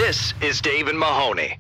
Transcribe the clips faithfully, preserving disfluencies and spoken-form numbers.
This is Dave and Mahoney.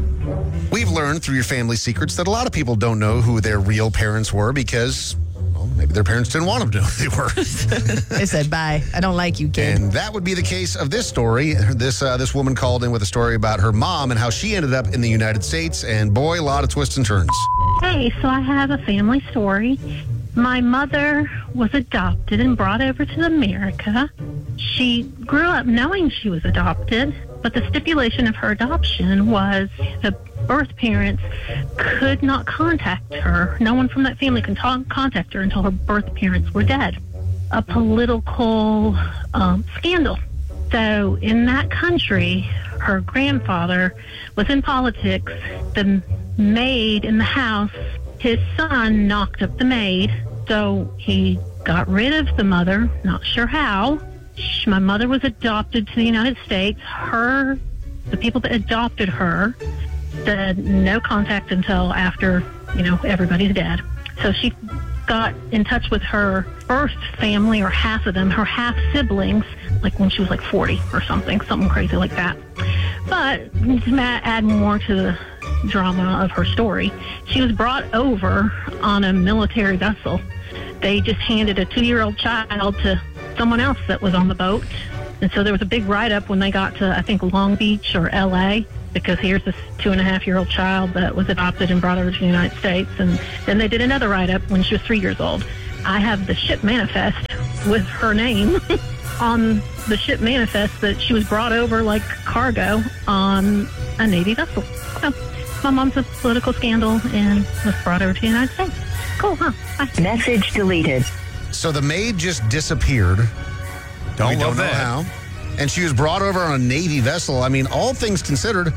We've learned through your family secrets that a lot of people don't know who their real parents were because, well, maybe their parents didn't want them to know who they were. They said, bye. I don't like you, kid. And that would be the case of this story. This uh, this woman called in with a story about her mom and how she ended up in the United States. And boy, a lot of twists and turns. Hey, so I have a family story. My mother was adopted and brought over to America. She grew up knowing she was adopted, but the stipulation of her adoption was the birth parents could not contact her. No one from that family could ta- contact her until her birth parents were dead. A political um, scandal. So in that country, her grandfather was in politics. The maid in the house, his son knocked up the maid. So he got rid of the mother, not sure how. My mother was adopted to the United States. Her, the people that adopted her, said no contact until after, you know, everybody's dead. So she got in touch with her first family, or half of them, her half siblings, like when she was like forty or something, something crazy like that. But to add more to the drama of her story, she was brought over on a military vessel. They just handed a two-year-old child to someone else that was on the boat. And so there was a big write-up when they got to, I think, Long Beach or L A, because here's this two-and-a-half-year-old child that was adopted and brought over to the United States. And then they did another write-up when she was three years old. I have the ship manifest with her name on the ship manifest that she was brought over like cargo on a Navy vessel. So my mom's a political scandal and was brought over to the United States. Cool, huh? Bye. Message deleted. So the maid just disappeared. Don't we love don't know that. how. And she was brought over on a Navy vessel. I mean, all things considered,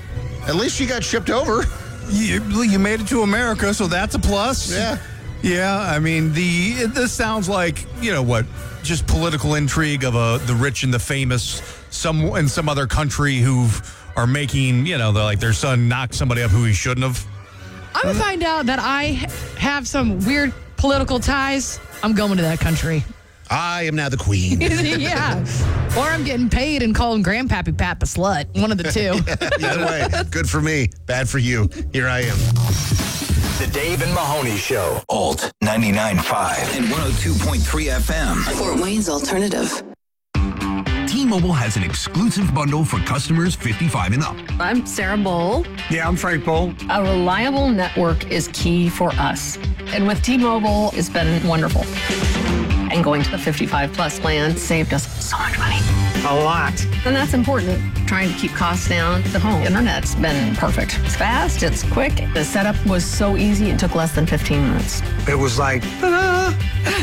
at least she got shipped over. You, you made it to America, so that's a plus. Yeah. Yeah, I mean, the it, this sounds like, you know what, just political intrigue of uh, the rich and the famous some in some other country who are making, you know, like their son knocked somebody up who he shouldn't have. I'm going to find out that I have some weird political ties. I'm going to that country. I am now the queen. Yeah. Or I'm getting paid and calling Grandpappy Pap a slut. One of the two. Yeah, either way, good for me, bad for you. Here I am. The Dave and Mahoney Show. Alt ninety-nine point five and one oh two point three F M. Fort Wayne's Alternative. T-Mobile has an exclusive bundle for customers fifty-five and up. I'm Sarah Bowl. Yeah, I'm Frank Bowl. A reliable network is key for us. And with T-Mobile, it's been wonderful. And going to the fifty-five plus plan saved us so much money. A lot. And that's important. Trying to keep costs down. The home internet's been perfect. It's fast, it's quick. The setup was so easy, it took less than fifteen minutes. It was like, ta-da!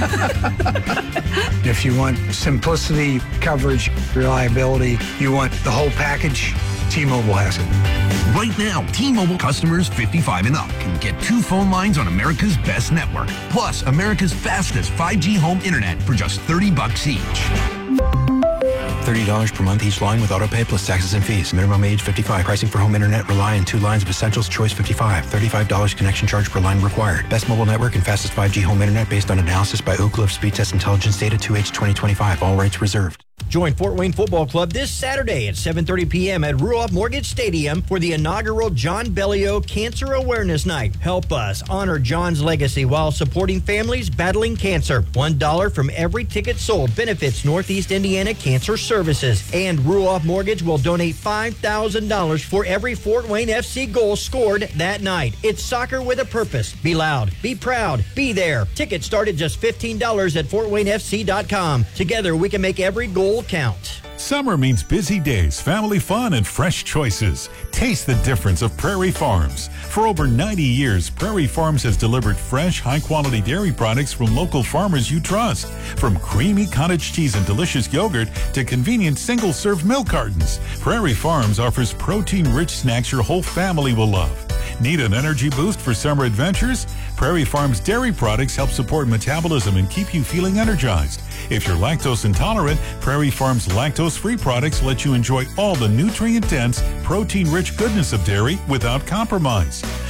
If you want simplicity, coverage, reliability, you want the whole package, T-Mobile has it. Right now, T-Mobile customers fifty-five and up can get two phone lines on America's best network, plus America's fastest five G home internet for just thirty bucks each. thirty dollars per month each line with autopay plus taxes and fees. Minimum age fifty-five. Pricing for home internet rely on two lines of Essentials Choice fifty-five. thirty-five dollars connection charge per line required. Best mobile network and fastest five G home internet based on analysis by Oak Cliff Speed Test Intelligence Data two H twenty twenty-five. All rights reserved. Join Fort Wayne Football Club this Saturday at seven thirty p.m. at Ruoff Mortgage Stadium for the inaugural John Bellio Cancer Awareness Night. Help us honor John's legacy while supporting families battling cancer. One dollar from every ticket sold benefits Northeast Indiana Cancer Services. And Ruoff Mortgage will donate five thousand dollars for every Fort Wayne F C goal scored that night. It's soccer with a purpose. Be loud, be proud, be there. Tickets start at just fifteen dollars at fort wayne f c dot com. Together we can make every goal count. Summer means busy days, family fun, and fresh choices. Taste the difference of Prairie Farms. For over ninety years, Prairie Farms has delivered fresh, high-quality dairy products from local farmers you trust. From creamy cottage cheese and delicious yogurt to convenient single-serve milk cartons, Prairie Farms offers protein-rich snacks your whole family will love. Need an energy boost for summer adventures? Prairie Farms dairy products help support metabolism and keep you feeling energized. If you're lactose intolerant, Prairie Farms lactose-free products let you enjoy all the nutrient-dense, protein-rich goodness of dairy without compromise.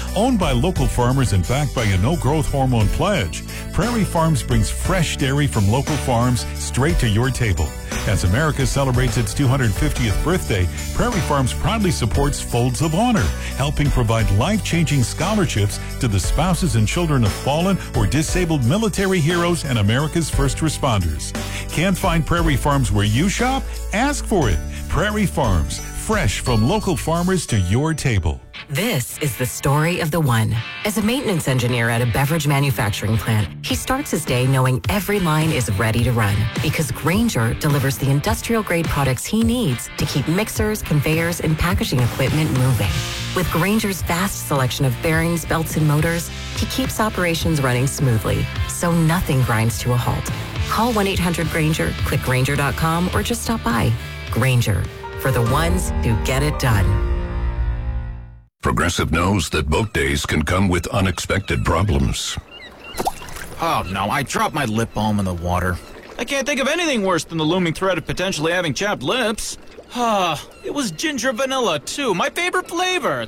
Owned by local farmers and backed by a no-growth hormone pledge, Prairie Farms brings fresh dairy from local farms straight to your table. As America celebrates its two hundred fiftieth birthday, Prairie Farms proudly supports Folds of Honor, helping provide life-changing scholarships to the spouses and children of fallen or disabled military heroes and America's first responders. Can't find Prairie Farms where you shop? Ask for it. Prairie Farms, fresh from local farmers to your table. This is the story of the one. As a maintenance engineer at a beverage manufacturing plant, he starts his day knowing every line is ready to run because Grainger delivers the industrial-grade products he needs to keep mixers, conveyors, and packaging equipment moving. With Grainger's vast selection of bearings, belts, and motors, he keeps operations running smoothly, so nothing grinds to a halt. Call one eight hundred Grainger, click Grainger dot com, or just stop by. Grainger, for the ones who get it done. Progressive knows that boat days can come with unexpected problems. Oh no, I dropped my lip balm in the water. I can't think of anything worse than the looming threat of potentially having chapped lips. Ah, it was ginger vanilla too, my favorite flavor.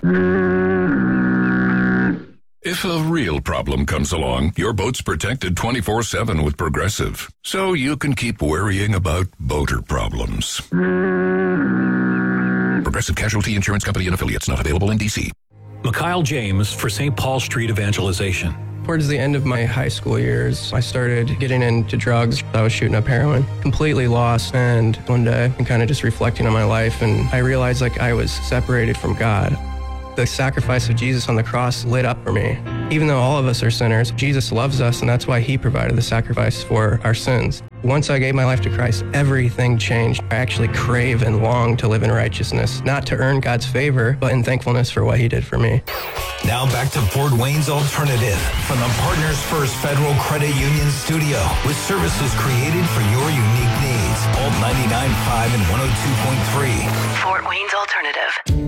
If a real problem comes along, your boat's protected twenty-four seven with Progressive, so you can keep worrying about boater problems. Progressive Casualty Insurance Company and Affiliates, not available in D C. Mikhail James for Saint Paul Street Evangelization. Towards the end of my high school years, I started getting into drugs. I was shooting up heroin, completely lost. And one day, I'm kind of just reflecting on my life, and I realized like I was separated from God. The sacrifice of Jesus on the cross lit up for me. Even though all of us are sinners, Jesus loves us, and that's why he provided the sacrifice for our sins. Once I gave my life to Christ, everything changed. I actually crave and long to live in righteousness, not to earn God's favor, but in thankfulness for what he did for me. Now back to Fort Wayne's Alternative from the Partners First Federal Credit Union studio with services created for your unique needs. Alt ninety-nine point five and one oh two point three. Fort Wayne's Alternative.